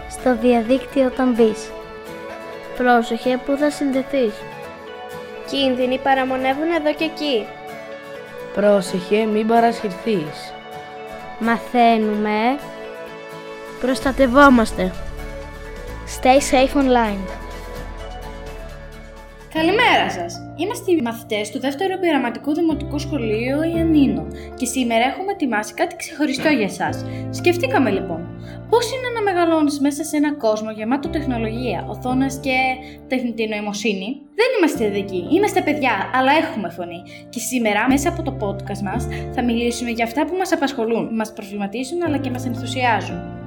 στο διαδίκτυο όταν μπεις. Πρόσεχε που θα συνδεθείς. Κίνδυνοι παραμονεύουν εδώ και εκεί. Πρόσεχε μην παρασυρθείς. Μαθαίνουμε. Προστατευόμαστε. Stay safe online. Καλημέρα σας! Είμαστε οι μαθητές του δεύτερου πειραματικού δημοτικού σχολείου Ιαννίνο και σήμερα έχουμε ετοιμάσει κάτι ξεχωριστό για εσάς. Σκεφτήκαμε λοιπόν, πώς είναι να μεγαλώνεις μέσα σε ένα κόσμο γεμάτο τεχνολογία, οθόνες και τεχνητή νοημοσύνη. Δεν είμαστε ειδικοί, είμαστε παιδιά, αλλά έχουμε φωνή. Και σήμερα μέσα από το podcast μας θα μιλήσουμε για αυτά που μας απασχολούν, μας προβληματίζουν αλλά και μας ενθουσιάζουν.